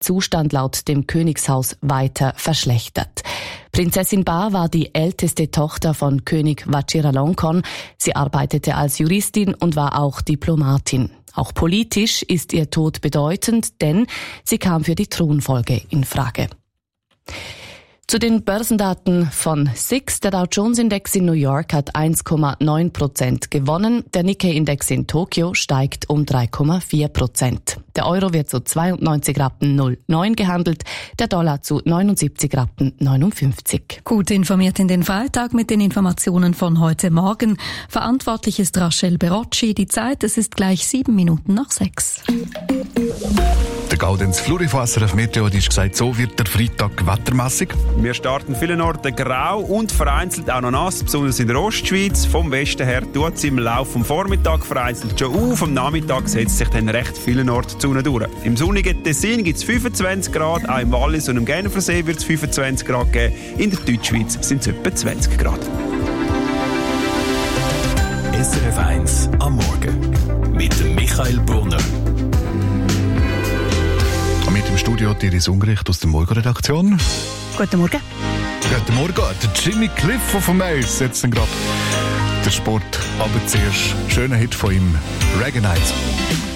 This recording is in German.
Zustand laut dem Königshaus weiter verschlechtert. Prinzessin Ba war die älteste Tochter von König Vajiralongkorn. Sie arbeitete als Juristin und war auch Diplomatin. Auch politisch ist ihr Tod bedeutend, denn sie kam für die Thronfolge in Frage. Zu den Börsendaten von SIX. Der Dow Jones Index in New York hat 1,9% gewonnen. Der Nikkei-Index in Tokio steigt um 3,4%. Der Euro wird zu 92,09 gehandelt, der Dollar zu 79,59. Gut informiert in den Freitag mit den Informationen von heute Morgen. Verantwortlich ist Rachel Berocci. Die Zeit, es ist gleich 7:07. Der Gaudenz Flurifasser auf Meteo hat gesagt, so wird der Freitag wettermässig. Wir starten vielen Orten grau und vereinzelt auch noch nass, besonders in der Ostschweiz. Vom Westen her tut es im Laufe des Vormittags vereinzelt schon auf. Am Nachmittag setzt sich dann recht vielen Orten die Sonne durch. Im sonnigen Tessin gibt es 25 Grad, auch im Wallis und im Genfersee wird es 25 Grad geben. In der Deutschschweiz sind es etwa 20 Grad. SRF 1 am Morgen mit dem Michael Brunner. Mit im Studio Iris Ungericht aus der Morgenredaktion. Guten Morgen. Guten Morgen. Der Jimmy Cliff von Mails setzt dann gerade der Sport. Aber zuerst schöner Hit von ihm, Reggae Nights.